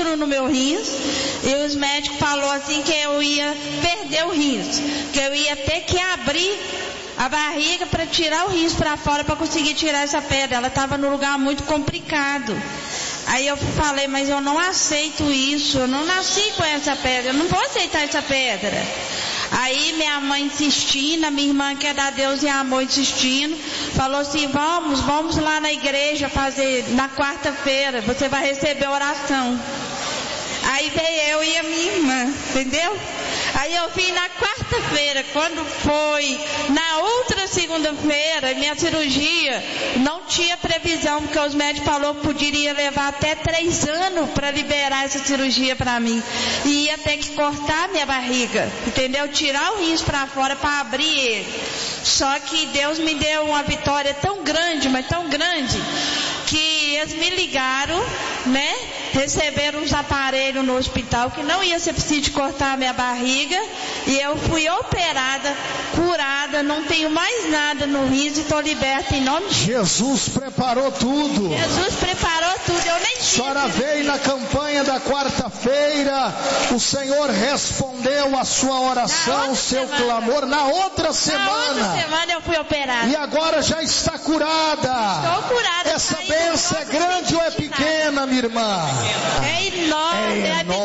registro no meu rins, e os médicos falaram assim que eu ia perder o rins, que eu ia ter que abrir a barriga para tirar o rins para fora para conseguir tirar essa pedra. Ela estava num lugar muito complicado. Aí eu falei, mas eu não aceito isso, eu não nasci com essa pedra, eu não vou aceitar essa pedra. Aí minha mãe insistindo, a minha irmã que é da Deus e Amor insistindo, falou assim, vamos lá na igreja fazer, na quarta-feira, você vai receber oração. Aí veio eu e a minha irmã, entendeu? Aí eu vim na quarta-feira, quando foi na outra segunda-feira, minha cirurgia não tinha previsão, porque os médicos falaram que poderia levar até 3 anos para liberar essa cirurgia para mim. E ia ter que cortar minha barriga, entendeu? Tirar o rins para fora para abrir ele. Só que Deus me deu uma vitória tão grande, mas tão grande, que eles me ligaram, né? Receberam uns aparelhos no hospital que não ia ser preciso de cortar a minha barriga, e eu fui operada, curada, não tenho mais nada no rins e estou liberta em nome de Jesus. Preparou tudo. Jesus preparou tudo, eu nem A senhora tive. veio na campanha da quarta-feira, o Senhor respondeu a sua oração, o seu clamor. Na outra semana. Na outra semana eu fui operada. E agora já está curada. Estou curada. Essa bênção é grande ou é pequena, minha irmã? É enorme, é